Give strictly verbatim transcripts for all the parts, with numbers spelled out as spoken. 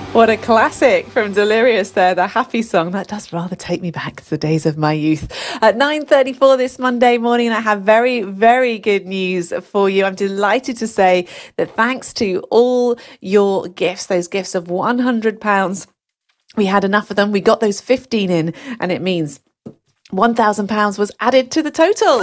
What a classic from Delirious there, the happy song. That does rather take me back to the days of my youth. At nine thirty-four this Monday morning, I have very, very good news for you. I'm delighted to say that thanks to all your gifts, those gifts of one hundred pounds, we had enough of them. We got those fifteen in, and it means one thousand pounds was added to the total.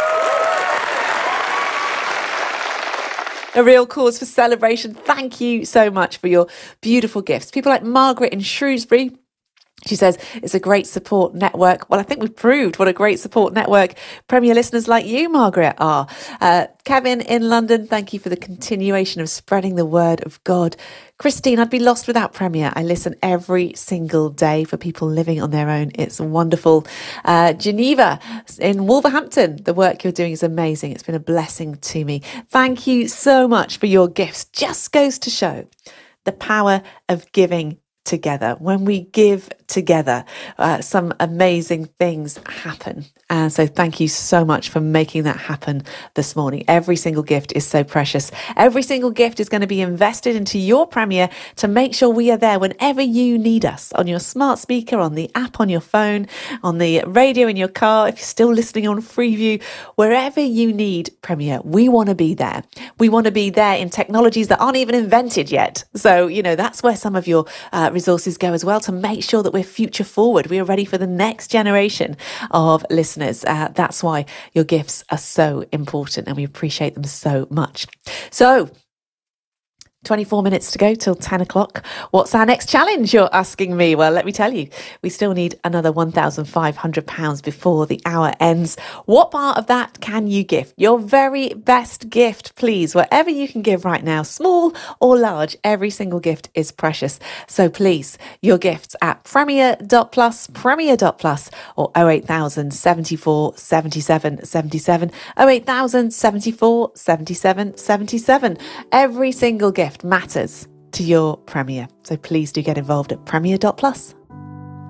A real cause for celebration. Thank you so much for your beautiful gifts. People like Margaret in Shrewsbury. She says it's a great support network. Well, I think we've proved what a great support network Premier listeners like you, Margaret, are. Uh, Kevin in London, thank you for the continuation of spreading the word of God. Christine, I'd be lost without Premier. I listen every single day for people living on their own. It's wonderful. Uh, Geneva in Wolverhampton, the work you're doing is amazing. It's been a blessing to me. Thank you so much for your gifts. Just goes to show the power of giving together. When we give together, uh, some amazing things happen. And so thank you so much for making that happen this morning. Every single gift is so precious. Every single gift is going to be invested into your Premier to make sure we are there whenever you need us, on your smart speaker, on the app on your phone, on the radio in your car, if you're still listening on Freeview, wherever you need Premier, we want to be there. We want to be there in technologies that aren't even invented yet. So, you know, that's where some of your uh, resources go as well, to make sure that we're future forward. We are ready for the next generation of listeners. Uh, that's why your gifts are so important and we appreciate them so much. So, twenty-four minutes to go till ten o'clock. What's our next challenge, you're asking me? Well, let me tell you, we still need another one thousand five hundred pounds before the hour ends. What part of that can you give? Your very best gift, please. Whatever you can give right now, small or large, every single gift is precious. So please, your gifts at premier dot plus, premier dot plus, or oh eight thousand seventy-four seventy-seven seventy-seven, oh eight thousand seventy-four seventy-seven seventy-seven. Every single gift matters to your Premier. So please do get involved at premier dot plus.